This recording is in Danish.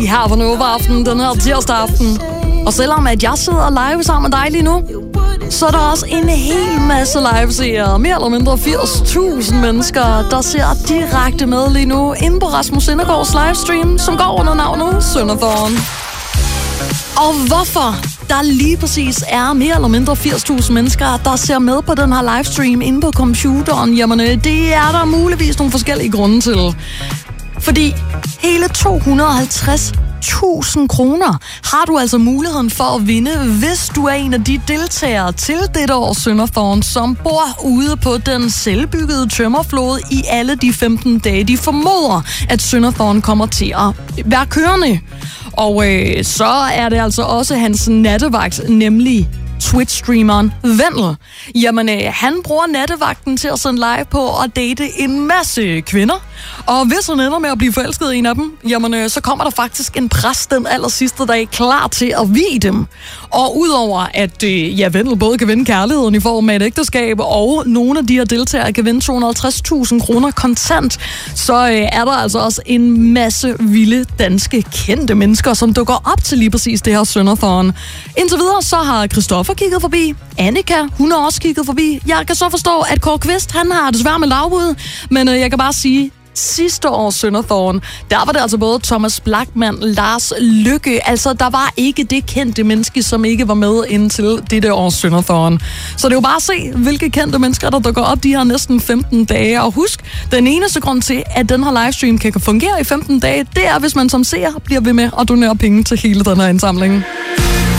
her på Nova Aften, den her tirsdag aften. Og selvom at jeg sidder live sammen med dig lige nu, så er der også en hel masse live-seere. Mere eller mindre 80.000 mennesker, der ser direkte med lige nu inde på Rasmus Indergaards livestream, som går under navnet Sønderthorn. Og hvorfor der lige præcis er mere eller mindre 80.000 mennesker, der ser med på den her livestream inde på computeren, jamen det er der muligvis nogle forskellige grunde til. Fordi hele 250.000 kroner har du altså muligheden for at vinde, hvis du er en af de deltagere til dette års Sønderthorn, som bor ude på den selvbyggede tømmerflåde i alle de 15 dage. De formoder, at Sønderthorn kommer til at være kørende. Og så er det altså også hans nattevagt, nemlig Twitch-streameren Vendel. Jamen, han bruger nattevagten til at sende live på at date en masse kvinder. Og hvis han ender med at blive forelsket i en af dem, jamen, så kommer der faktisk en præst den aller sidste dag klar til at vie dem. Og udover at Vendel både kan vinde kærligheden i form af et ægteskab, og nogle af de her deltagere kan vinde 250.000 kroner kontant, så er der altså også en masse vilde danske kendte mennesker, som dukker op til lige præcis det her Sønderthorn. Indtil videre så har Christoffer kigget forbi. Annika, hun har også kigget forbi. Jeg kan så forstå, at Kåre Kvist, han har desværre med lavbud, men jeg kan bare sige, sidste års Sønderthorn, der var det altså både Thomas Blachman, Lars Lykke, altså der var ikke det kendte menneske, som ikke var med indtil dette års Sønderthorn. Så det er jo bare at se, hvilke kendte mennesker, der dukker op de her næsten 15 dage. Og husk, den eneste grund til, at den her livestream kan fungere i 15 dage, det er, hvis man som seer bliver ved med at donere penge til hele den her indsamling.